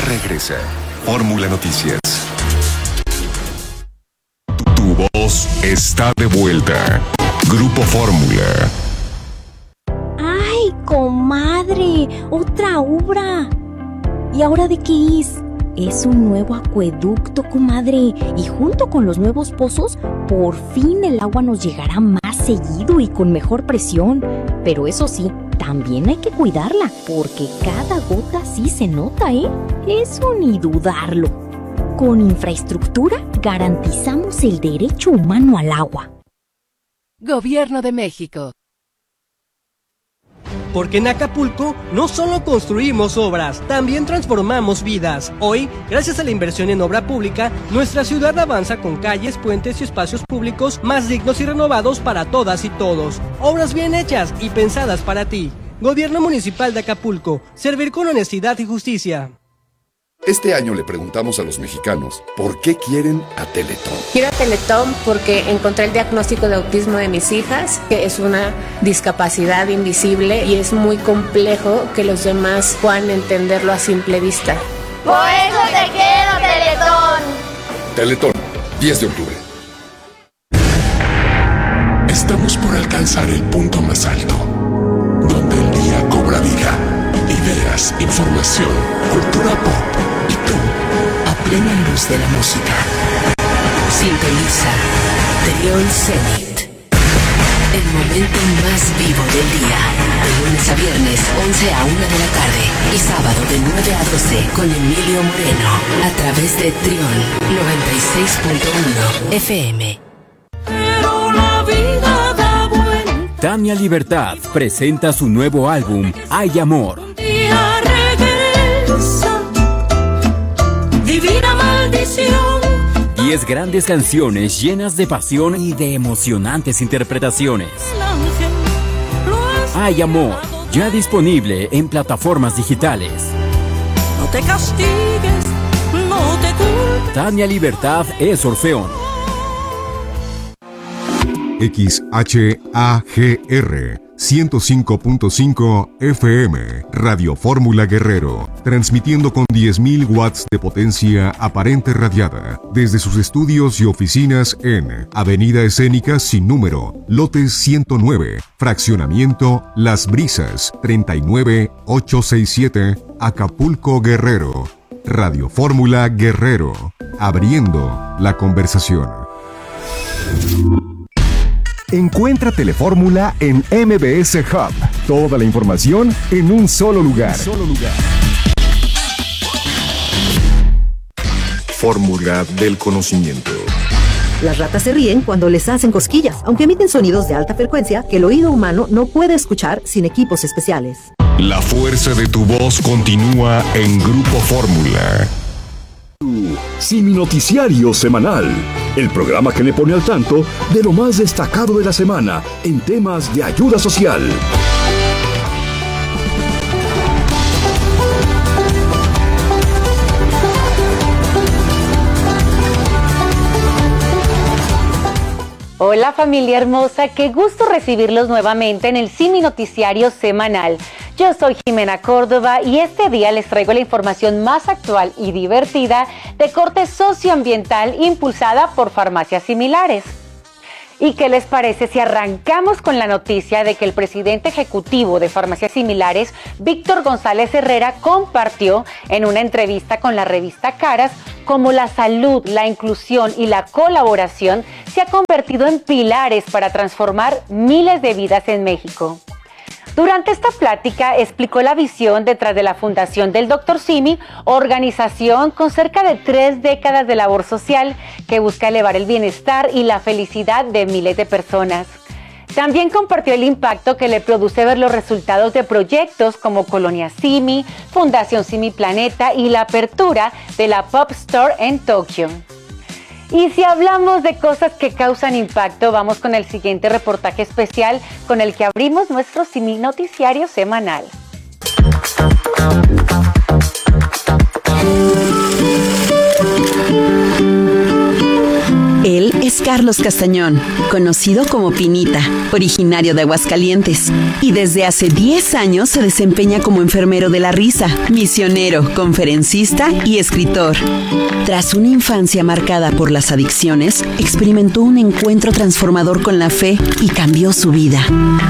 Ya regresa Fórmula Noticias. Tu voz está de vuelta. Grupo Fórmula. ¡Ay, comadre! ¡Otra obra! ¿Y ahora de qué es? Es un nuevo acueducto, comadre. Y junto con los nuevos pozos, por fin el agua nos llegará más seguido y con mejor presión. Pero eso sí, también hay que cuidarla, porque cada gota sí se nota, ¿eh? Eso ni dudarlo. Con infraestructura garantizamos el derecho humano al agua. Gobierno de México. Porque en Acapulco no solo construimos obras, también transformamos vidas. Hoy, gracias a la inversión en obra pública, nuestra ciudad avanza con calles, puentes y espacios públicos más dignos y renovados para todas y todos. Obras bien hechas y pensadas para ti. Gobierno Municipal de Acapulco. Servir con honestidad y justicia. Este año le preguntamos a los mexicanos por qué quieren a Teletón. Quiero a Teletón porque encontré el diagnóstico de autismo de mis hijas, que es una discapacidad invisible y es muy complejo que los demás puedan entenderlo a simple vista. Por eso te quiero, Teletón. Teletón, 10 de octubre. Estamos por alcanzar el punto más alto, donde el día cobra vida. Ideas, información, cultura pop y tú, a plena luz de la música. Sintoniza Trión Zenit, el momento más vivo del día, de lunes a viernes, 11 a 1 de la tarde y sábado de 9 a 12 con Emilio Moreno, a través de Trión 96.1 FM. Pero la vida da vuelta. Tania Libertad presenta su nuevo álbum, Hay Amor. Regresa, divina maldición. 10 grandes canciones llenas de pasión y de emocionantes interpretaciones. Hay Amor, ya disponible en plataformas digitales. No te castigues, no te culpes. Tania Libertad es Orfeón. XHAGR 105.5 FM, Radio Fórmula Guerrero, transmitiendo con 10.000 watts de potencia aparente radiada, desde sus estudios y oficinas en Avenida Escénica sin número, lote 109, fraccionamiento Las Brisas, 39867, Acapulco, Guerrero. Radio Fórmula Guerrero, abriendo la conversación. Encuentra Telefórmula en MBS Hub. Toda la información en un solo lugar. Fórmula del conocimiento. Las ratas se ríen cuando les hacen cosquillas, aunque emiten sonidos de alta frecuencia que el oído humano no puede escuchar sin equipos especiales. La fuerza de tu voz continúa en Grupo Fórmula. Simi Noticiario Semanal, el programa que le pone al tanto de lo más destacado de la semana en temas de ayuda social. Hola familia hermosa, qué gusto recibirlos nuevamente en el Simi Noticiario Semanal. Yo soy Jimena Córdoba y este día les traigo la información más actual y divertida de corte socioambiental impulsada por Farmacias Similares. ¿Y qué les parece si arrancamos con la noticia de que el presidente ejecutivo de Farmacias Similares, Víctor González Herrera, compartió en una entrevista con la revista Caras cómo la salud, la inclusión y la colaboración se ha convertido en pilares para transformar miles de vidas en México? Durante esta plática explicó la visión detrás de la fundación del Dr. Simi, organización con cerca de 3 décadas de labor social que busca elevar el bienestar y la felicidad de miles de personas. También compartió el impacto que le produce ver los resultados de proyectos como Colonia Simi, Fundación Simi Planeta y la apertura de la Pop Store en Tokio. Y si hablamos de cosas que causan impacto, vamos con el siguiente reportaje especial con el que abrimos nuestro Simi Noticiario Semanal. Él es Carlos Carlos Castañón, conocido como Pinita, originario de Aguascalientes, y desde hace 10 años se desempeña como enfermero de la risa, misionero, conferencista y escritor. Tras una infancia marcada por las adicciones, experimentó un encuentro transformador con la fe y cambió su vida.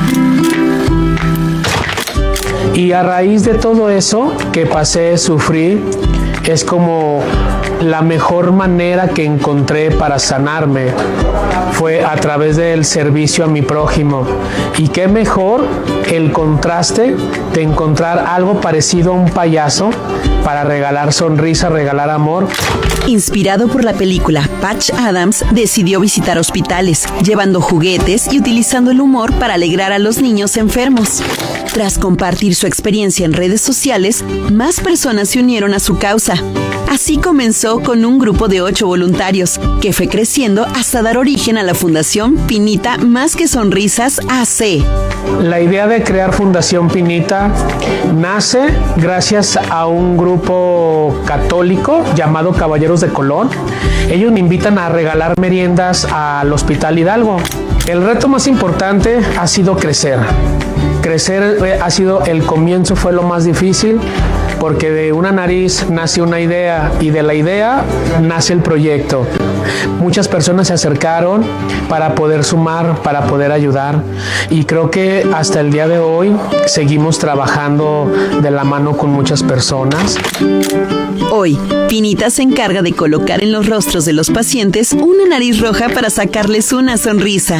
Y a raíz de todo eso que pasé, sufrí, es como la mejor manera que encontré para sanarme fue a través del servicio a mi prójimo. Y qué mejor el contraste de encontrar algo parecido a un payaso para regalar sonrisa, regalar amor. Inspirado por la película, Patch Adams decidió visitar hospitales, llevando juguetes y utilizando el humor para alegrar a los niños enfermos. Tras compartir su experiencia en redes sociales, más personas se unieron a su causa. Así comenzó con un grupo de 8 voluntarios, que fue creciendo hasta dar origen a la Fundación Pinita Más que Sonrisas AC. La idea de crear Fundación Pinita nace gracias a un grupo católico llamado Caballeros de Colón. Ellos me invitan a regalar meriendas al Hospital Hidalgo. El reto más importante ha sido crecer. Crecer ha sido el comienzo, fue lo más difícil, porque de una nariz nace una idea y de la idea nace el proyecto. Muchas personas se acercaron para poder sumar, para poder ayudar, y creo que hasta el día de hoy seguimos trabajando de la mano con muchas personas. Hoy, Pinita se encarga de colocar en los rostros de los pacientes una nariz roja para sacarles una sonrisa.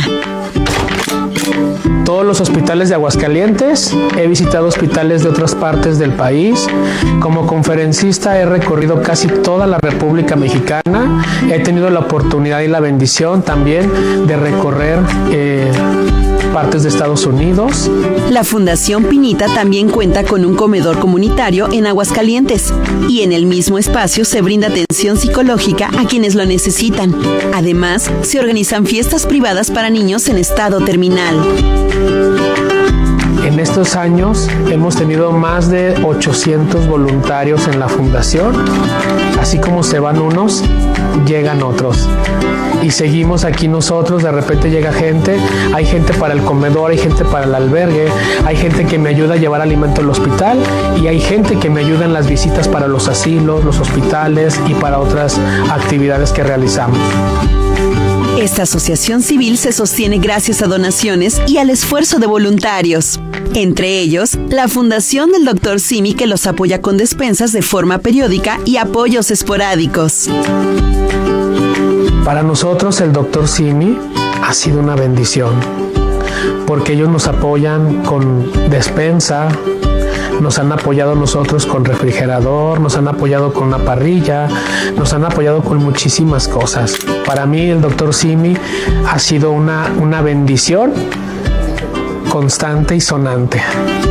Todos los hospitales de Aguascalientes, he visitado hospitales de otras partes del país. Como conferencista he recorrido casi toda la República Mexicana. He tenido la oportunidad y la bendición también de recorrer partes de Estados Unidos. La Fundación Pinita también cuenta con un comedor comunitario en Aguascalientes, y en el mismo espacio se brinda atención psicológica a quienes lo necesitan. Además, se organizan fiestas privadas para niños en estado terminal. En estos años hemos tenido más de 800 voluntarios en la fundación. Así como se van unos, llegan otros. Y seguimos aquí nosotros, de repente llega gente, hay gente para el comedor, hay gente para el albergue, hay gente que me ayuda a llevar alimento al hospital, y hay gente que me ayuda en las visitas para los asilos, los hospitales y para otras actividades que realizamos. Esta asociación civil se sostiene gracias a donaciones y al esfuerzo de voluntarios. Entre ellos, la Fundación del Dr. Simi, que los apoya con despensas de forma periódica y apoyos esporádicos. Para nosotros el Dr. Simi ha sido una bendición, porque ellos nos apoyan con despensa, nos han apoyado nosotros con refrigerador, nos han apoyado con una parrilla, nos han apoyado con muchísimas cosas. Para mí el Dr. Simi ha sido una bendición constante y sonante.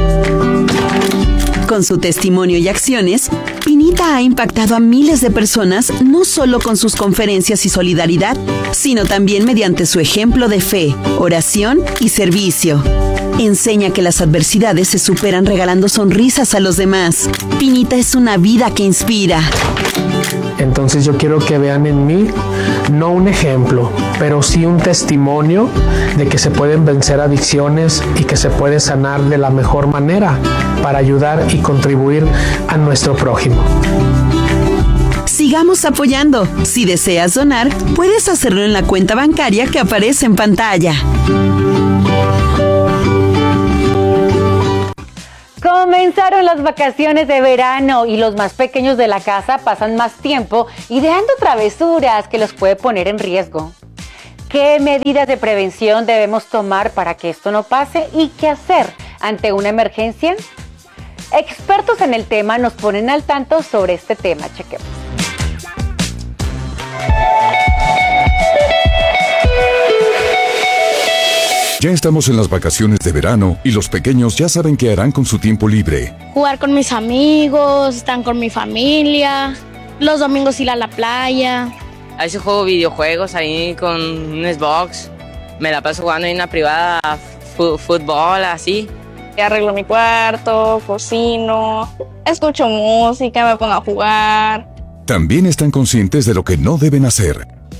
Con su testimonio y acciones, Pinita ha impactado a miles de personas, no solo con sus conferencias y solidaridad, sino también mediante su ejemplo de fe, oración y servicio. Enseña que las adversidades se superan regalando sonrisas a los demás. Pinita es una vida que inspira. Entonces yo quiero que vean en mí, no un ejemplo, pero sí un testimonio de que se pueden vencer adicciones y que se puede sanar de la mejor manera para ayudar y contribuir a nuestro prójimo. Sigamos apoyando. Si deseas donar, puedes hacerlo en la cuenta bancaria que aparece en pantalla. Comenzaron las vacaciones de verano y los más pequeños de la casa pasan más tiempo ideando travesuras que los puede poner en riesgo. ¿Qué medidas de prevención debemos tomar para que esto no pase y qué hacer ante una emergencia? Expertos en el tema nos ponen al tanto sobre este tema. Chequemos. Ya estamos en las vacaciones de verano y los pequeños ya saben qué harán con su tiempo libre. Jugar con mis amigos, estar con mi familia, los domingos ir a la playa. A veces juego videojuegos ahí con un Xbox. Me la paso jugando en una privada, fútbol, así. Arreglo mi cuarto, cocino, escucho música, me pongo a jugar. También están conscientes de lo que no deben hacer.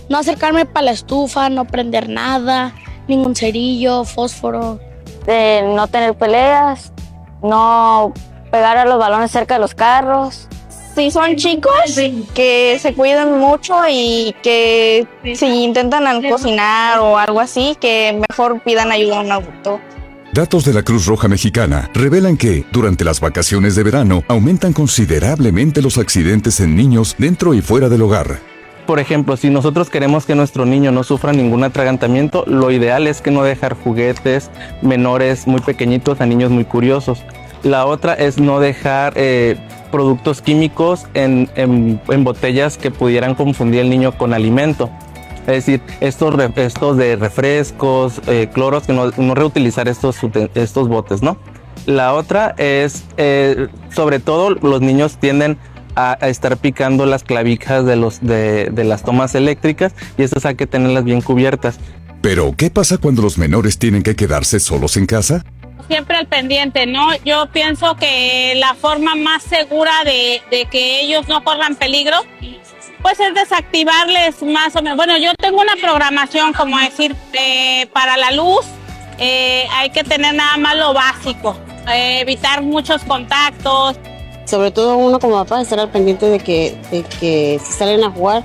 no acercarme para la estufa, no prender nada, ningún cerillo, fósforo. De no tener peleas, no pegar a los balones cerca de los carros. Si son chicos, que se cuiden mucho y que si intentan cocinar o algo así, que mejor pidan ayuda a un adulto. Datos de la Cruz Roja Mexicana revelan que, durante las vacaciones de verano, aumentan considerablemente los accidentes en niños dentro y fuera del hogar. Por ejemplo, si nosotros queremos que nuestro niño no sufra ningún atragantamiento, lo ideal es que no dejar juguetes menores muy pequeñitos a niños muy curiosos. La otra es no dejar productos químicos en botellas que pudieran confundir al niño con alimento. Es decir, estos de refrescos, cloros, que no reutilizar estos botes, ¿no? La otra es, sobre todo, los niños tienden a estar picando las clavijas de las tomas eléctricas y estas hay que tenerlas bien cubiertas. Pero, ¿qué pasa cuando los menores tienen que quedarse solos en casa? Siempre al pendiente, ¿no? Yo pienso que la forma más segura de que ellos no corran peligro, pues es desactivarles más o menos. Bueno, yo tengo una programación, como decir, para la luz, hay que tener nada más lo básico, evitar muchos contactos. Sobre todo uno como papá, estar al pendiente de que si salen a jugar,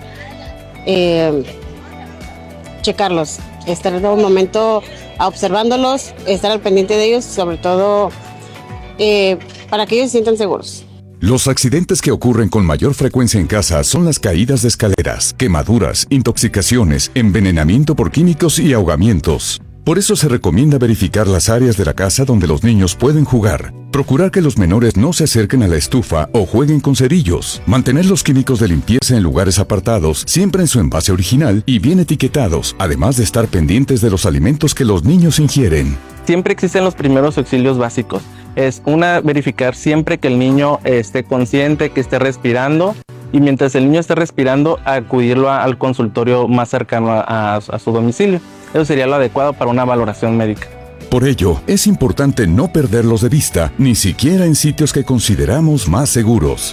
checarlos, estar en un momento observándolos, estar al pendiente de ellos, sobre todo para que ellos se sientan seguros. Los accidentes que ocurren con mayor frecuencia en casa son las caídas de escaleras, quemaduras, intoxicaciones, envenenamiento por químicos y ahogamientos. Por eso se recomienda verificar las áreas de la casa donde los niños pueden jugar, procurar que los menores no se acerquen a la estufa o jueguen con cerillos, mantener los químicos de limpieza en lugares apartados, siempre en su envase original y bien etiquetados, además de estar pendientes de los alimentos que los niños ingieren. Siempre existen los primeros auxilios básicos. Es verificar siempre que el niño esté consciente, que esté respirando, y mientras el niño esté respirando, acudirlo al consultorio más cercano a su domicilio. Eso sería lo adecuado para una valoración médica. Por ello, es importante no perderlos de vista, ni siquiera en sitios que consideramos más seguros.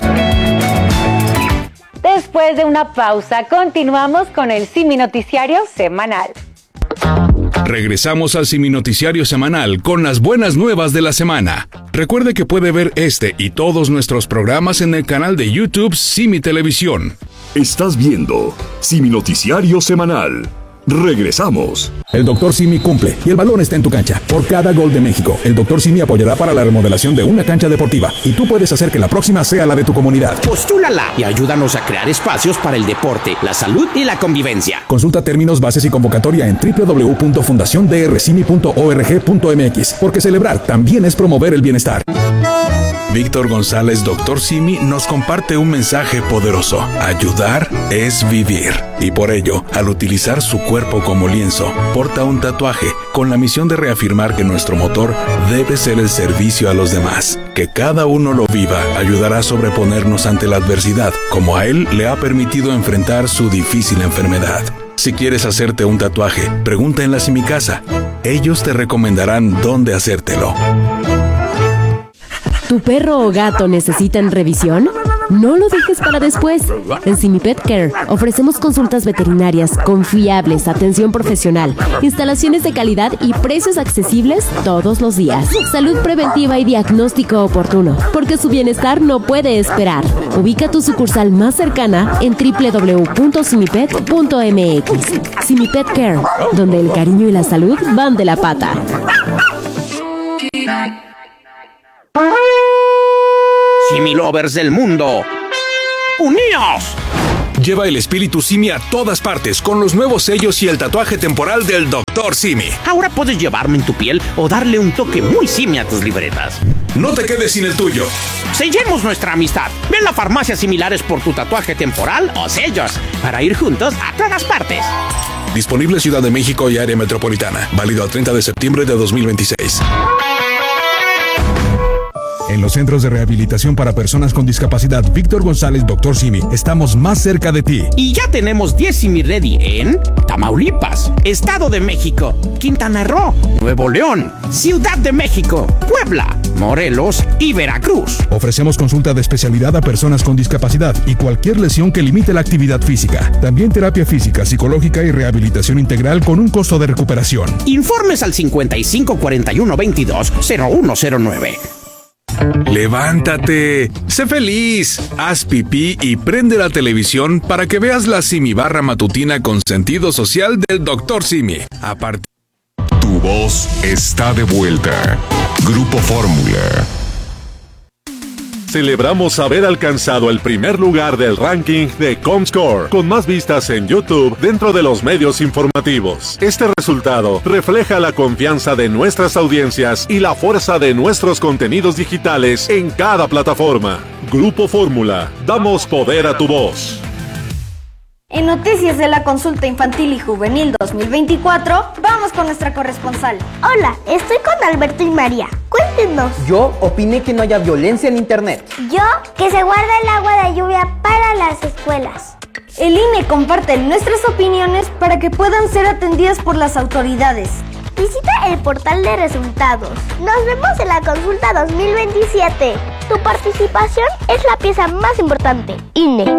Después de una pausa, continuamos con el Simi Noticiario Semanal. Regresamos al Simi Noticiario Semanal con las buenas nuevas de la semana. Recuerde que puede ver este y todos nuestros programas en el canal de YouTube Simi Televisión. Estás viendo Simi Noticiario Semanal. Regresamos. El Dr. Simi cumple y el balón está en tu cancha. Por cada gol de México, el Dr. Simi apoyará para la remodelación de una cancha deportiva y tú puedes hacer que la próxima sea la de tu comunidad. Postúlala y ayúdanos a crear espacios para el deporte, la salud y la convivencia. Consulta términos, bases y convocatoria en www.fundaciondrcimi.org.mx, porque celebrar también es promover el bienestar. Víctor González, Dr. Simi, nos comparte un mensaje poderoso. Ayudar es vivir. Y por ello, al utilizar su cuerpo como lienzo, porta un tatuaje con la misión de reafirmar que nuestro motor debe ser el servicio a los demás. Que cada uno lo viva ayudará a sobreponernos ante la adversidad, como a él le ha permitido enfrentar su difícil enfermedad. Si quieres hacerte un tatuaje, pregunta en la Simicasa. Ellos te recomendarán dónde hacértelo. ¿Tu perro o gato necesitan revisión? No lo dejes para después. En Simi Pet Care ofrecemos consultas veterinarias confiables, atención profesional, instalaciones de calidad y precios accesibles todos los días. Salud preventiva y diagnóstico oportuno, porque su bienestar no puede esperar. Ubica tu sucursal más cercana en www.simipet.mx. Simi Pet Care, donde el cariño y la salud van de la pata. Simi Lovers del mundo, ¡uníos! Lleva el espíritu Simi a todas partes con los nuevos sellos y el tatuaje temporal del Dr. Simi. Ahora puedes llevarlo en tu piel o darle un toque muy Simi a tus libretas. No te quedes sin el tuyo. Sellemos nuestra amistad. Ven a farmacias similares por tu tatuaje temporal o sellos para ir juntos a todas partes. Disponible Ciudad de México y área metropolitana. Válido al 30 de septiembre de 2026. En los centros de rehabilitación para personas con discapacidad Víctor González, Dr. Simi, estamos más cerca de ti. Y ya tenemos 10 Simi Ready en Tamaulipas, Estado de México, Quintana Roo, Nuevo León, Ciudad de México, Puebla, Morelos y Veracruz. Ofrecemos consulta de especialidad a personas con discapacidad y cualquier lesión que limite la actividad física. También terapia física, psicológica y rehabilitación integral con un costo de recuperación. Informes al 55 41 22 0109. Levántate, sé feliz, haz pipí y prende la televisión para que veas la Simi Barra matutina con sentido social del Dr. Simi. Tu voz está de vuelta. Grupo Fórmula. Celebramos haber alcanzado el primer lugar del ranking de Comscore, con más vistas en YouTube dentro de los medios informativos. Este resultado refleja la confianza de nuestras audiencias y la fuerza de nuestros contenidos digitales en cada plataforma. Grupo Fórmula, damos poder a tu voz. En noticias de la consulta infantil y juvenil 2024, vamos con nuestra corresponsal. Hola, estoy con Alberto y María. Cuéntenos. Yo opiné que no haya violencia en internet. Yo, que se guarda el agua de lluvia para las escuelas. El INE comparte nuestras opiniones para que puedan ser atendidas por las autoridades. Visita el portal de resultados. Nos vemos en la consulta 2027. Tu participación es la pieza más importante. INE.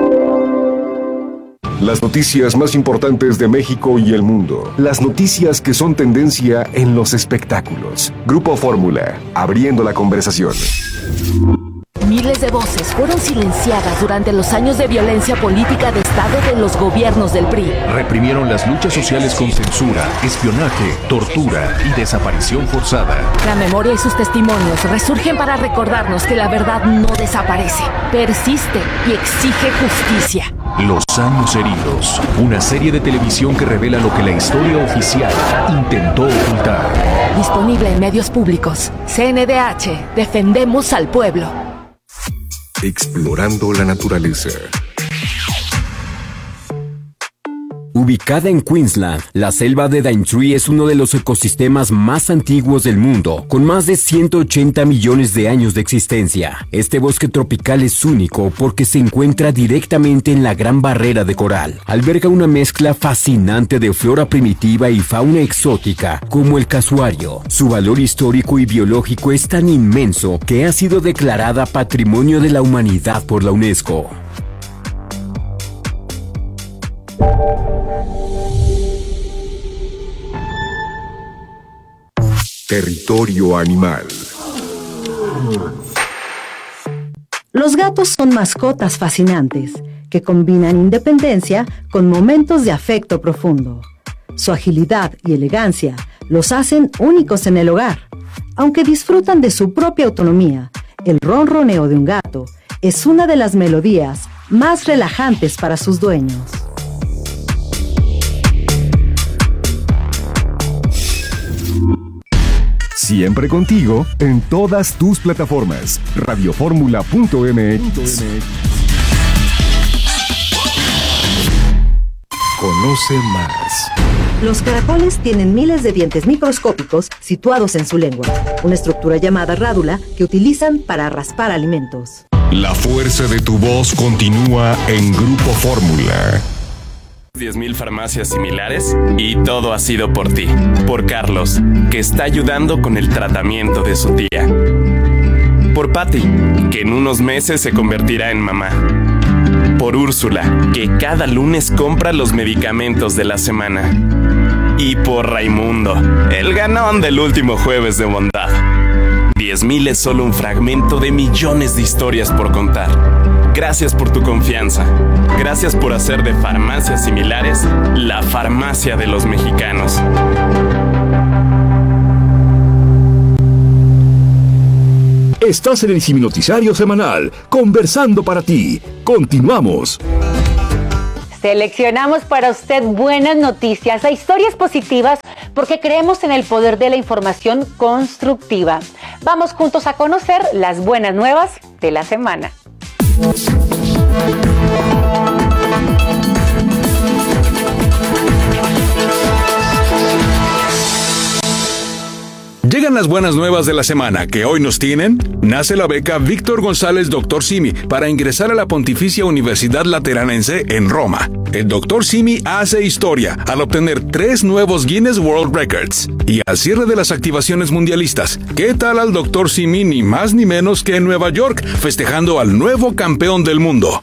Las noticias más importantes de México y el mundo. Las noticias que son tendencia en los espectáculos. Grupo Fórmula, abriendo la conversación. Miles de voces fueron silenciadas durante los años de violencia política de Estado de los gobiernos del PRI. Reprimieron las luchas sociales con censura, espionaje, tortura y desaparición forzada. La memoria y sus testimonios resurgen para recordarnos que la verdad no desaparece, persiste y exige justicia. Los años heridos, una serie de televisión que revela lo que la historia oficial intentó ocultar. Disponible en medios públicos. CNDH, defendemos al pueblo. Explorando la naturaleza. Ubicada en Queensland, la selva de Daintree es uno de los ecosistemas más antiguos del mundo, con más de 180 millones de años de existencia. Este bosque tropical es único porque se encuentra directamente en la Gran Barrera de Coral. Alberga una mezcla fascinante de flora primitiva y fauna exótica, como el casuario. Su valor histórico y biológico es tan inmenso que ha sido declarada Patrimonio de la Humanidad por la UNESCO. Territorio animal. Los gatos son mascotas fascinantes que combinan independencia con momentos de afecto profundo. Su agilidad y elegancia los hacen únicos en el hogar. Aunque disfrutan de su propia autonomía, el ronroneo de un gato es una de las melodías más relajantes para sus dueños. Siempre contigo en todas tus plataformas. Radioformula.mx. Conoce más. Los caracoles tienen miles de dientes microscópicos situados en su lengua, una estructura llamada rádula que utilizan para raspar alimentos. La fuerza de tu voz continúa en Grupo Fórmula. 10,000 farmacias similares y todo ha sido por ti, por Carlos, que está ayudando con el tratamiento de su tía, por Patty, que en unos meses se convertirá en mamá, por Úrsula, que cada lunes compra los medicamentos de la semana, y por Raimundo, el ganón del último jueves de bondad. 10,000 es solo un fragmento de millones de historias por contar. Gracias por tu confianza. Gracias por hacer de farmacias similares la farmacia de los mexicanos. Estás en el Simi Noticiario Semanal, conversando para ti. Continuamos. Seleccionamos para usted buenas noticias e historias positivas porque creemos en el poder de la información constructiva. Vamos juntos a conocer las buenas nuevas de la semana. Llegan las buenas nuevas de la semana que hoy nos tienen. Nace la beca Víctor González Dr. Simi para ingresar a la Pontificia Universidad Lateranense en Roma. El Dr. Simi hace historia al obtener 3 nuevos Guinness World Records. Y al cierre de las activaciones mundialistas, ¿qué tal al Dr. Simi ni más ni menos que en Nueva York, festejando al nuevo campeón del mundo?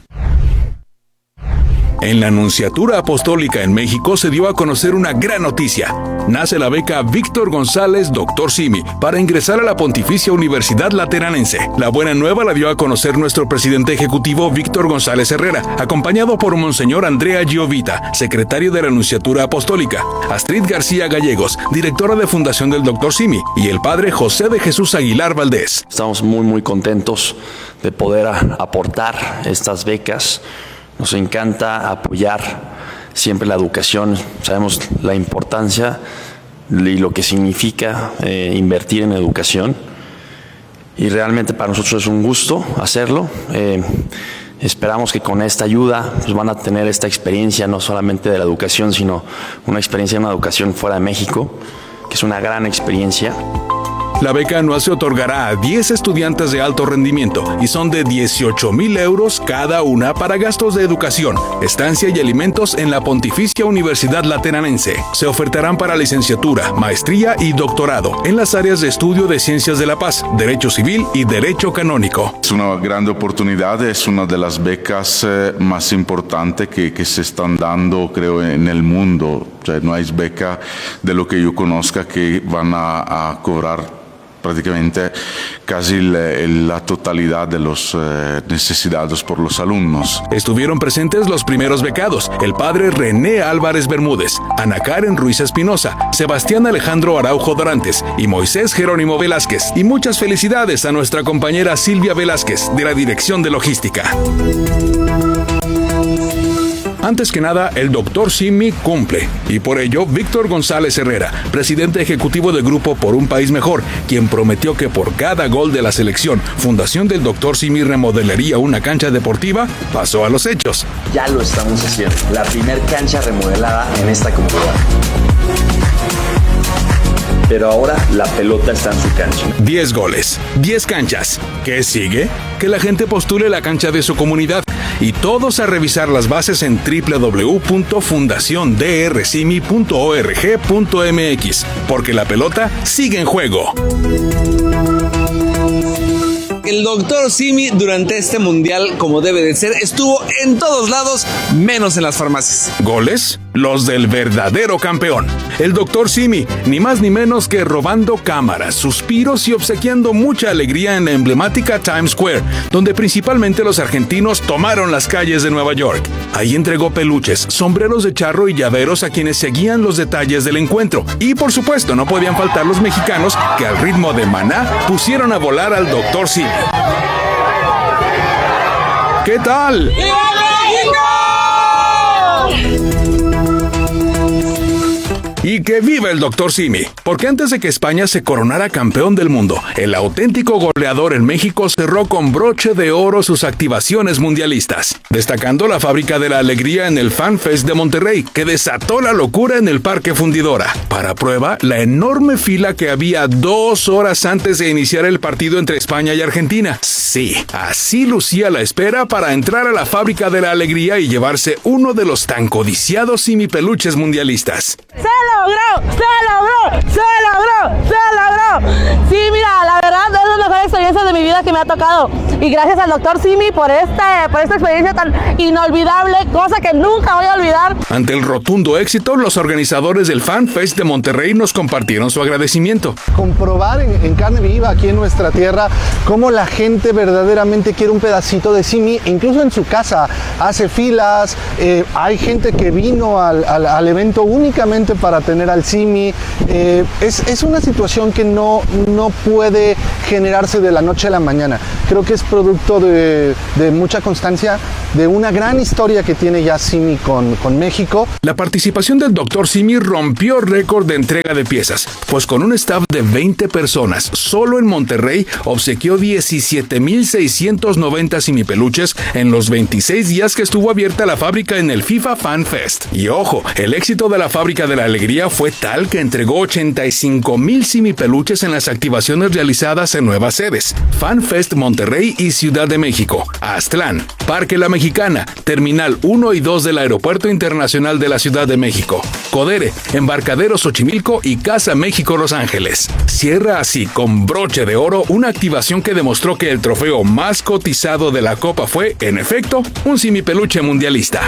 En la Nunciatura Apostólica en México se dio a conocer una gran noticia. Nace la beca Víctor González Dr. Simi para ingresar a la Pontificia Universidad Lateranense. La buena nueva la dio a conocer nuestro presidente ejecutivo Víctor González Herrera, acompañado por Monseñor Andrea Giovita, secretario de la Nunciatura Apostólica, Astrid García Gallegos, directora de Fundación del Dr. Simi, y el padre José de Jesús Aguilar Valdés. Estamos muy contentos de poder aportar estas becas. Nos encanta apoyar siempre la educación, sabemos la importancia y lo que significa invertir en educación, y realmente para nosotros es un gusto hacerlo. Esperamos que con esta ayuda pues van a tener esta experiencia no solamente de la educación, sino una experiencia de una educación fuera de México, que es una gran experiencia. La beca anual se otorgará a 10 estudiantes de alto rendimiento y son de 18,000 euros cada una para gastos de educación, estancia y alimentos en la Pontificia Universidad Lateranense. Se ofertarán para licenciatura, maestría y doctorado en las áreas de estudio de Ciencias de la Paz, Derecho Civil y Derecho Canónico. Es una gran oportunidad, es una de las becas más importantes que se están dando, creo, en el mundo. O sea, no hay beca de lo que yo conozca que van a cobrar prácticamente casi la totalidad de los necesitados por los alumnos. Estuvieron presentes los primeros becados, el padre René Álvarez Bermúdez, Ana Karen Ruiz Espinosa, Sebastián Alejandro Araujo Dorantes y Moisés Jerónimo Velázquez. Y muchas felicidades a nuestra compañera Silvia Velázquez, de la Dirección de Logística. Antes que nada, el Dr. Simi cumple, y por ello, Víctor González Herrera, presidente ejecutivo de Grupo Por un País Mejor, quien prometió que por cada gol de la selección, Fundación del Dr. Simi remodelaría una cancha deportiva, pasó a los hechos. Ya lo estamos haciendo, la primer cancha remodelada en esta comunidad. Pero ahora la pelota está en su cancha. 10 goles, 10 canchas. ¿Qué sigue? Que la gente postule la cancha de su comunidad y todos a revisar las bases en www.fundaciondrsimi.org.mx, porque la pelota sigue en juego. El Dr. Simi durante este mundial, como debe de ser, estuvo en todos lados, menos en las farmacias. ¿Goles? Los del verdadero campeón. El Dr. Simi, ni más ni menos que robando cámaras, suspiros y obsequiando mucha alegría en la emblemática Times Square, donde principalmente los argentinos tomaron las calles de Nueva York. Ahí entregó peluches, sombreros de charro y llaveros a quienes seguían los detalles del encuentro. Y por supuesto no podían faltar los mexicanos que al ritmo de Maná pusieron a volar al Dr. Simi. ¿Qué tal? ¡Viva México! Y que viva el Dr. Simi, porque antes de que España se coronara campeón del mundo, el auténtico goleador en México cerró con broche de oro sus activaciones mundialistas, destacando la Fábrica de la Alegría en el Fan Fest de Monterrey, que desató la locura en el Parque Fundidora. Para prueba, la enorme fila que había 2 horas antes de iniciar el partido entre España y Argentina. Sí, así lucía la espera para entrar a la Fábrica de la Alegría y llevarse uno de los tan codiciados simipeluches mundialistas. ¡Se logró! ¡Se logró! ¡Se logró! ¡Se logró! Sí, mira, la verdad es la mejor experiencia de mi vida que me ha tocado. Y gracias al Dr. Simi por esta experiencia tan inolvidable, cosa que nunca voy a olvidar. Ante el rotundo éxito, los organizadores del Fan Fest de Monterrey nos compartieron su agradecimiento. Comprobar en carne viva aquí en nuestra tierra cómo la gente verdaderamente quiere un pedacito de Simi, incluso en su casa hace filas, hay gente que vino al evento únicamente para tener al Simi. Es una situación que no puede generarse de la noche a la mañana. Creo que es producto de mucha constancia, de una gran historia que tiene ya Simi con México. La participación del Dr. Simi rompió récord de entrega de piezas, pues con un staff de 20 personas, solo en Monterrey obsequió 17,690 simipeluches en los 26 días que estuvo abierta la fábrica en el FIFA Fan Fest. Y ojo, el éxito de la Fábrica de la Alegría fue tal que entregó 85,000 simipeluches en las activaciones realizadas en nuevas sedes: Fan Fest Monterrey y Ciudad de México, Aztlán, Parque La Mexicana, Terminal 1 y 2 del Aeropuerto Internacional de la Ciudad de México, Codere, Embarcadero Xochimilco y Casa México Los Ángeles. Cierra así con broche de oro una activación que demostró que el trofeo más cotizado de la Copa fue, en efecto, un simipeluche mundialista.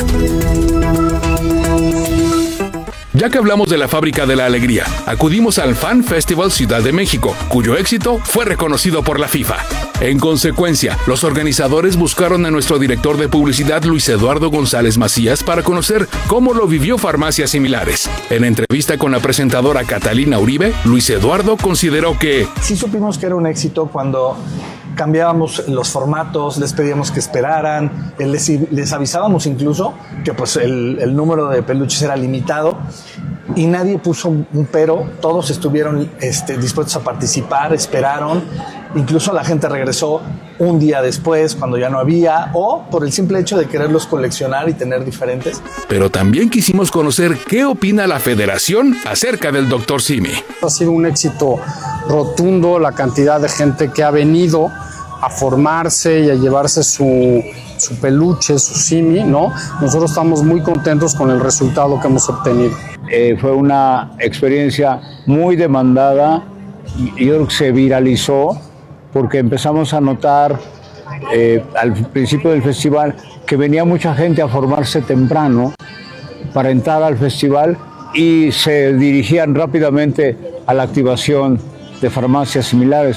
Ya que hablamos de la Fábrica de la Alegría, acudimos al Fan Festival Ciudad de México, cuyo éxito fue reconocido por la FIFA. En consecuencia, los organizadores buscaron a nuestro director de publicidad, Luis Eduardo González Macías, para conocer cómo lo vivió Farmacias Similares. En entrevista con la presentadora Catalina Uribe, Luis Eduardo consideró que sí supimos que era un éxito cuando cambiábamos los formatos, les pedíamos que esperaran, les avisábamos incluso que pues el número de peluches era limitado y nadie puso un pero, todos estuvieron dispuestos a participar, esperaron, incluso la gente regresó un día después cuando ya no había, o por el simple hecho de quererlos coleccionar y tener diferentes. Pero también quisimos conocer qué opina la Federación acerca del Dr. Simi. Ha sido un éxito rotundo la cantidad de gente que ha venido a formarse y a llevarse su peluche, su Simi, ¿no? Nosotros estamos muy contentos con el resultado que hemos obtenido. Fue una experiencia muy demandada y yo creo que se viralizó porque empezamos a notar al principio del festival que venía mucha gente a formarse temprano para entrar al festival y se dirigían rápidamente a la activación de Farmacias Similares.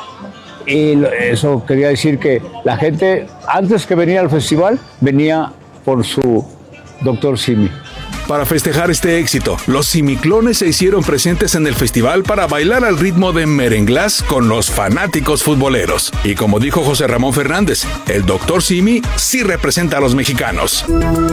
Y eso quería decir que la gente, antes que venía al festival, venía por su Dr. Simi. Para festejar este éxito, los simiclones se hicieron presentes en el festival para bailar al ritmo de merenglás con los fanáticos futboleros. Y como dijo José Ramón Fernández, el Dr. Simi sí representa a los mexicanos.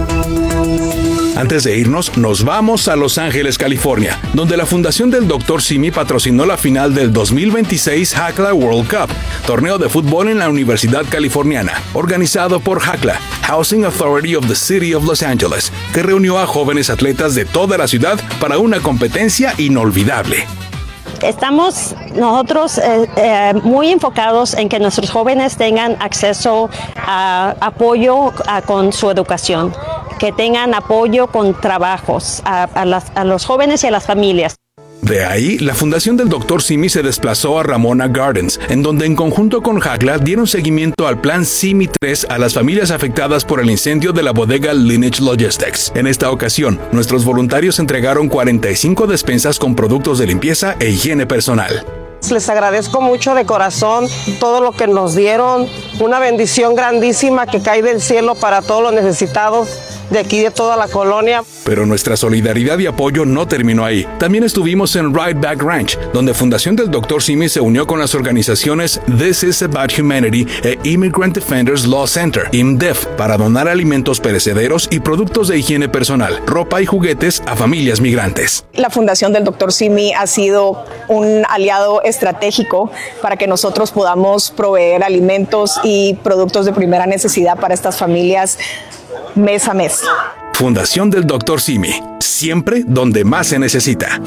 Antes de irnos, nos vamos a Los Ángeles, California, donde la Fundación del Dr. Simi patrocinó la final del 2026 Hacla World Cup, torneo de fútbol en la Universidad Californiana, organizado por Hacla, Housing Authority of the City of Los Angeles, que reunió a jóvenes atletas de toda la ciudad para una competencia inolvidable. Estamos nosotros muy enfocados en que nuestros jóvenes tengan acceso a apoyo con su educación, que tengan apoyo con trabajos a los jóvenes y a las familias. De ahí, la Fundación del Dr. Simi se desplazó a Ramona Gardens, en donde en conjunto con Hacla dieron seguimiento al Plan Simi 3 a las familias afectadas por el incendio de la bodega Lineage Logistics. En esta ocasión, nuestros voluntarios entregaron 45 despensas con productos de limpieza e higiene personal. Les agradezco mucho de corazón todo lo que nos dieron, una bendición grandísima que cae del cielo para todos los necesitados de aquí de toda la colonia. Pero nuestra solidaridad y apoyo no terminó ahí. También estuvimos en Right Back Ranch, donde Fundación del Dr. Simi se unió con las organizaciones This is About Humanity e Immigrant Defenders Law Center, IMDEF, para donar alimentos perecederos y productos de higiene personal, ropa y juguetes a familias migrantes. La Fundación del Dr. Simi ha sido un aliado estratégico para que nosotros podamos proveer alimentos y productos de primera necesidad para estas familias mes a mes. Fundación del Dr. Simi, siempre donde más se necesita.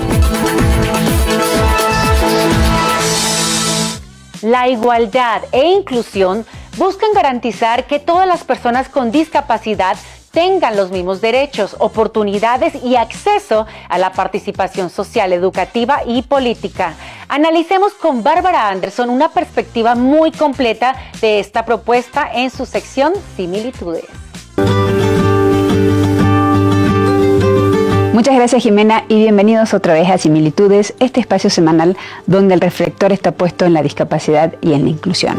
La igualdad e inclusión buscan garantizar que todas las personas con discapacidad tengan los mismos derechos, oportunidades y acceso a la participación social, educativa y política. Analicemos con Bárbara Anderson una perspectiva muy completa de esta propuesta en su sección Similitudes. Muchas gracias, Jimena, y bienvenidos otra vez a Similitudes, este espacio semanal donde el reflector está puesto en la discapacidad y en la inclusión.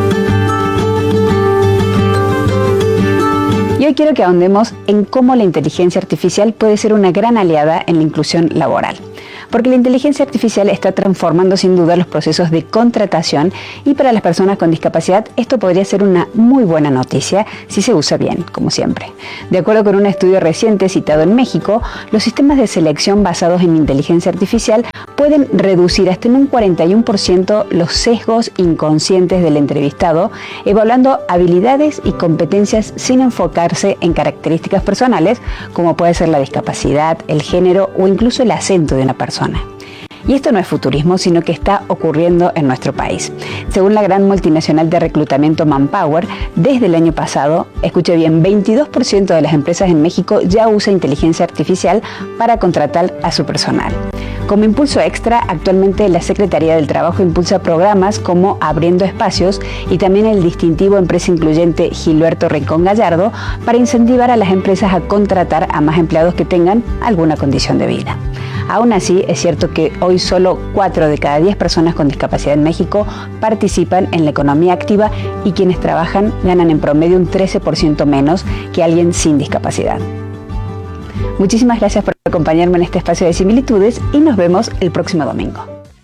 Y hoy quiero que ahondemos en cómo la inteligencia artificial puede ser una gran aliada en la inclusión laboral. porque la inteligencia artificial está transformando sin duda los procesos de contratación y para las personas con discapacidad esto podría ser una muy buena noticia si se usa bien, como siempre. De acuerdo con un estudio reciente citado en México, los sistemas de selección basados en inteligencia artificial pueden reducir hasta en un 41% los sesgos inconscientes del entrevistado, evaluando habilidades y competencias sin enfocarse en características personales, como puede ser la discapacidad, el género o incluso el acento de una persona. Y esto no es futurismo, sino que está ocurriendo en nuestro país. Según la gran multinacional de reclutamiento Manpower, desde el año pasado, escuche bien, 22% de las empresas en México ya usa inteligencia artificial para contratar a su personal. Como impulso extra, actualmente la Secretaría del Trabajo impulsa programas como Abriendo Espacios y también el distintivo Empresa Incluyente Gilberto Rincón Gallardo para incentivar a las empresas a contratar a más empleados que tengan alguna condición de vida. Aún así, es cierto que hoy solo 4 de cada 10 personas con discapacidad en México participan en la economía activa y quienes trabajan ganan en promedio un 13% menos que alguien sin discapacidad. Muchísimas gracias por acompañarme en este espacio de similitudes y nos vemos el próximo domingo.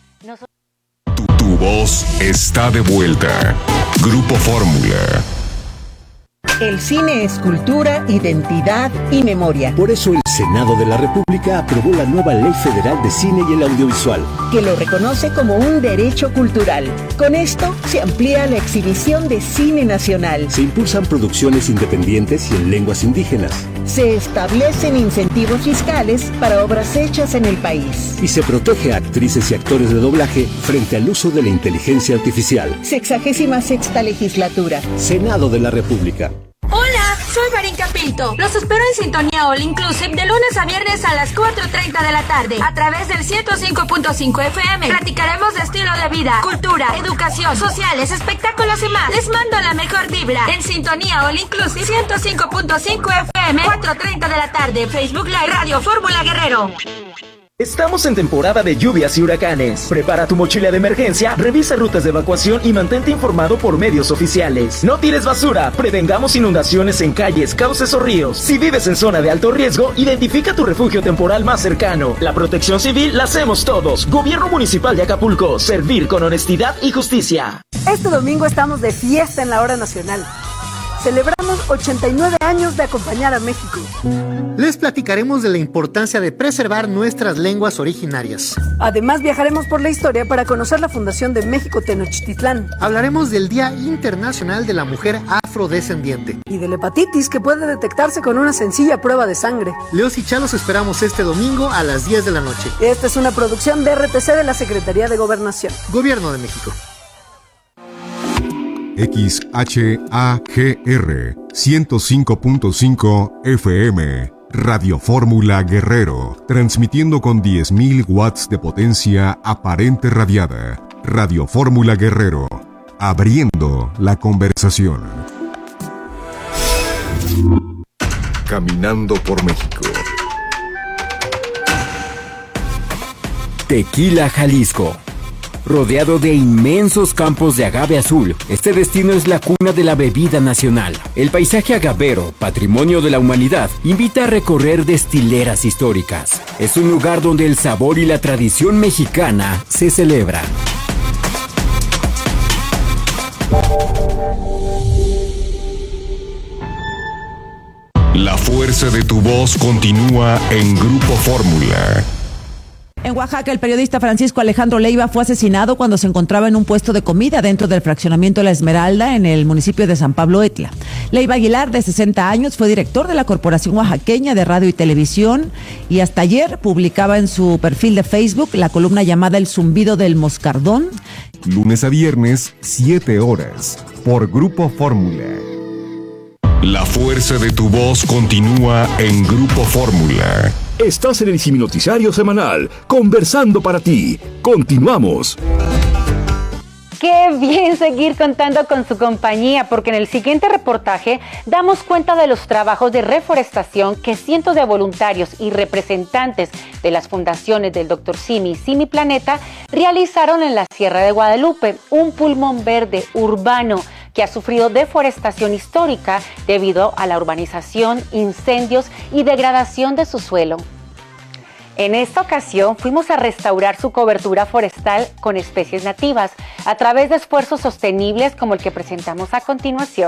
Tu voz está de vuelta. Grupo Fórmula. El cine es cultura, identidad y memoria. Por eso el Senado de la República aprobó la nueva Ley Federal de Cine y el Audiovisual, que lo reconoce como un derecho cultural. Con esto se amplía la exhibición de cine nacional. Se impulsan producciones independientes y en lenguas indígenas. Se establecen incentivos fiscales para obras hechas en el país. Y se protege a actrices y actores de doblaje frente al uso de la inteligencia artificial. 66ª legislatura. Senado de la República. Hola, soy Marinka Pinto. Los espero en Sintonía All Inclusive de lunes a viernes a las 4:30 de la tarde a través del 105.5 FM. Platicaremos de estilo de vida, cultura, educación, sociales, espectáculos y más. Les mando la mejor vibra en Sintonía All Inclusive 105.5 FM, 4:30 de la tarde. Facebook Live Radio Fórmula Guerrero. Estamos en temporada de lluvias y huracanes. Prepara tu mochila de emergencia, revisa rutas de evacuación y mantente informado por medios oficiales. No tires basura, prevengamos inundaciones en calles, cauces o ríos. Si vives en zona de alto riesgo, identifica tu refugio temporal más cercano. La protección civil la hacemos todos. Gobierno Municipal de Acapulco, servir con honestidad y justicia. Este domingo estamos de fiesta en la Hora Nacional. Celebramos 89 años de acompañar a México. Les platicaremos de la importancia de preservar nuestras lenguas originarias. Además, viajaremos por la historia para conocer la fundación de México Tenochtitlán. Hablaremos del Día Internacional de la Mujer Afrodescendiente. Y de la hepatitis, que puede detectarse con una sencilla prueba de sangre. Leos y Chalos esperamos este domingo a las 10 de la noche. Esta es una producción de RTC de la Secretaría de Gobernación. Gobierno de México. XHAGR 105.5 FM, Radio Fórmula Guerrero, transmitiendo con 10.000 watts de potencia aparente radiada. Radio Fórmula Guerrero, abriendo la conversación. Caminando por México. Tequila, Jalisco. Rodeado de inmensos campos de agave azul, este destino es la cuna de la bebida nacional. El paisaje agavero, patrimonio de la humanidad, invita a recorrer destileras históricas. Es un lugar donde el sabor y la tradición mexicana se celebran. La fuerza de tu voz continúa en Grupo Fórmula. En Oaxaca, el periodista Francisco Alejandro Leiva fue asesinado cuando se encontraba en un puesto de comida dentro del fraccionamiento La Esmeralda en el municipio de San Pablo Etla. Leiva Aguilar, de 60 años, fue director de la Corporación Oaxaqueña de Radio y Televisión y hasta ayer publicaba en su perfil de Facebook la columna llamada El Zumbido del Moscardón. Lunes a viernes, 7 horas, por Grupo Fórmula. La fuerza de tu voz continúa en Grupo Fórmula. Estás en el Siminoticiario Semanal, conversando para ti. Continuamos. Qué bien seguir contando con su compañía, porque en el siguiente reportaje damos cuenta de los trabajos de reforestación que cientos de voluntarios y representantes de las fundaciones del Dr. Simi y Simi Planeta realizaron en la Sierra de Guadalupe, un pulmón verde urbano que ha sufrido deforestación histórica debido a la urbanización, incendios y degradación de su suelo. En esta ocasión fuimos a restaurar su cobertura forestal con especies nativas a través de esfuerzos sostenibles como el que presentamos a continuación.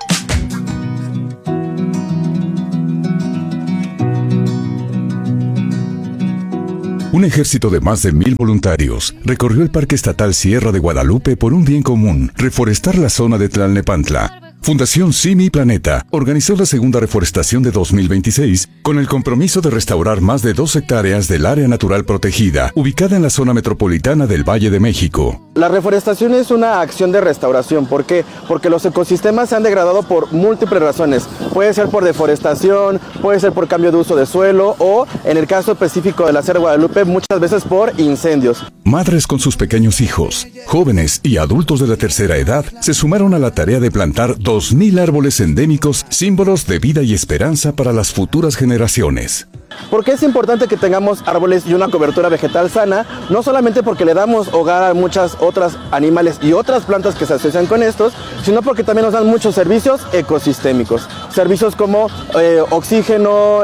Un ejército de más de 1,000 voluntarios recorrió el Parque Estatal Sierra de Guadalupe por un bien común: reforestar la zona de Tlalnepantla. Fundación Simi Planeta organizó la segunda reforestación de 2026 con el compromiso de restaurar más de 2 hectáreas del área natural protegida, ubicada en la zona metropolitana del Valle de México. La reforestación es una acción de restauración. ¿Por qué? Porque los ecosistemas se han degradado por múltiples razones. Puede ser por deforestación, puede ser por cambio de uso de suelo o, en el caso específico de la Sierra de Guadalupe, muchas veces por incendios. Madres con sus pequeños hijos, jóvenes y adultos de la tercera edad se sumaron a la tarea de plantar 2,000 árboles endémicos, símbolos de vida y esperanza para las futuras generaciones. ¿Por qué es importante que tengamos árboles y una cobertura vegetal sana? No solamente porque le damos hogar a muchas otras animales y otras plantas que se asocian con estos, sino porque también nos dan muchos servicios ecosistémicos. Servicios como oxígeno,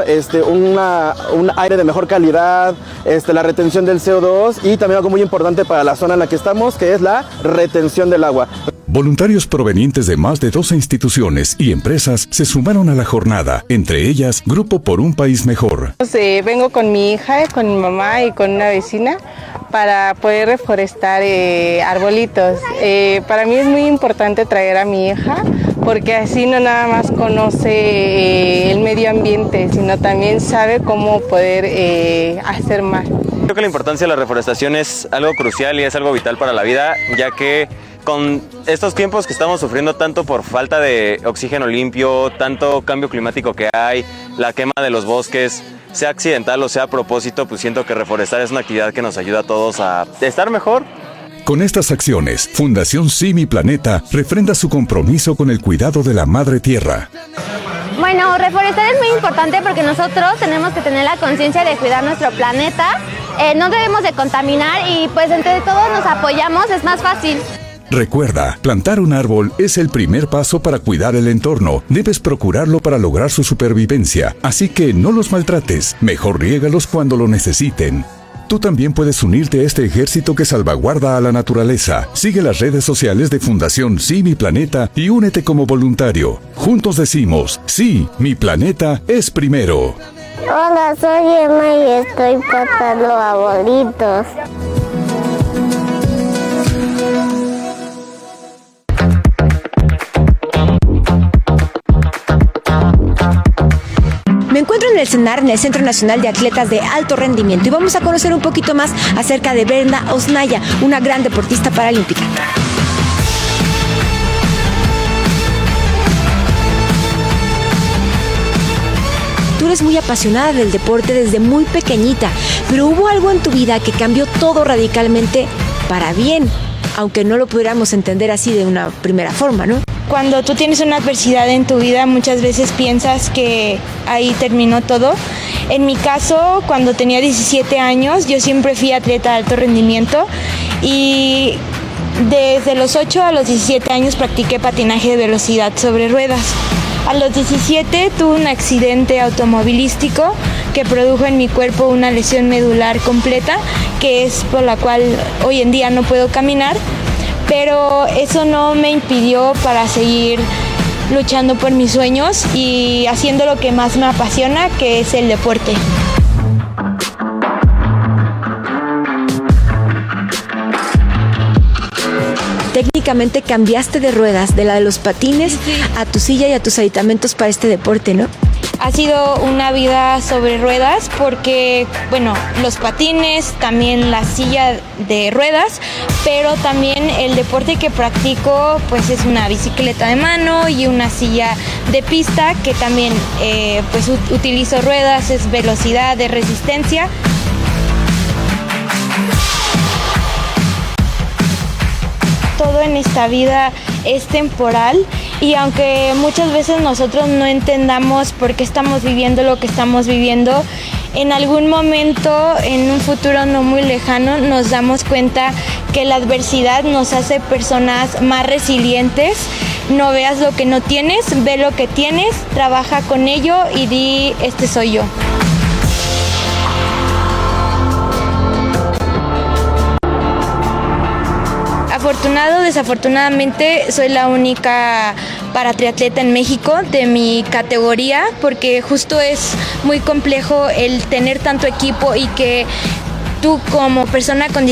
un aire de mejor calidad, la retención del CO2 y también algo muy importante para la zona en la que estamos, que es la retención del agua. Voluntarios provenientes de más de 12 instituciones y empresas se sumaron a la jornada, entre ellas Grupo por un País Mejor. Vengo con mi hija, con mi mamá y con una vecina para poder reforestar arbolitos. Para mí es muy importante traer a mi hija porque así no nada más conoce el medio ambiente, sino también sabe cómo poder hacer más. Creo que la importancia de la reforestación es algo crucial y es algo vital para la vida, ya que con estos tiempos que estamos sufriendo tanto por falta de oxígeno limpio, tanto cambio climático que hay, la quema de los bosques, sea accidental o sea a propósito, pues siento que reforestar es una actividad que nos ayuda a todos a estar mejor. Con estas acciones, Fundación Simi Planeta refrenda su compromiso con el cuidado de la madre tierra. Bueno, reforestar es muy importante porque nosotros tenemos que tener la conciencia de cuidar nuestro planeta, no debemos de contaminar y pues entre todos nos apoyamos, es más fácil. Recuerda, plantar un árbol es el primer paso para cuidar el entorno. Debes procurarlo para lograr su supervivencia. Así que no los maltrates, mejor riégalos cuando lo necesiten. Tú también puedes unirte a este ejército que salvaguarda a la naturaleza. Sigue las redes sociales de Fundación Sí, Mi Planeta y únete como voluntario. Juntos decimos, sí, mi planeta es primero. Hola, soy Emma y estoy plantando arbolitos. Me encuentro en el CENAR, en el Centro Nacional de Atletas de Alto Rendimiento, y vamos a conocer un poquito más acerca de Brenda Osnaya, una gran deportista paralímpica. Tú eres muy apasionada del deporte desde muy pequeñita, pero hubo algo en tu vida que cambió todo radicalmente para bien, aunque no lo pudiéramos entender así de una primera forma, ¿no? Cuando tú tienes una adversidad en tu vida, muchas veces piensas que ahí terminó todo. En mi caso, cuando tenía 17 años, yo siempre fui atleta de alto rendimiento y desde los 8 a los 17 años practiqué patinaje de velocidad sobre ruedas. A los 17 tuve un accidente automovilístico que produjo en mi cuerpo una lesión medular completa, que es por la cual hoy en día no puedo caminar. Pero eso no me impidió para seguir luchando por mis sueños y haciendo lo que más me apasiona, que es el deporte. Técnicamente cambiaste de ruedas, de la de los patines, a tu silla y a tus aditamentos para este deporte, ¿no? Ha sido una vida sobre ruedas porque, bueno, los patines, también la silla de ruedas, pero también el deporte que practico pues es una bicicleta de mano y una silla de pista que también pues utilizo ruedas, es velocidad, de resistencia. Todo en esta vida es temporal y aunque muchas veces nosotros no entendamos por qué estamos viviendo lo que estamos viviendo, en algún momento, en un futuro no muy lejano, nos damos cuenta que la adversidad nos hace personas más resilientes. No veas lo que no tienes, ve lo que tienes, trabaja con ello y di, este soy yo. afortunado, desafortunadamente soy la única paratriatleta en México de mi categoría, porque justo es muy complejo el tener tanto equipo y que tú como persona con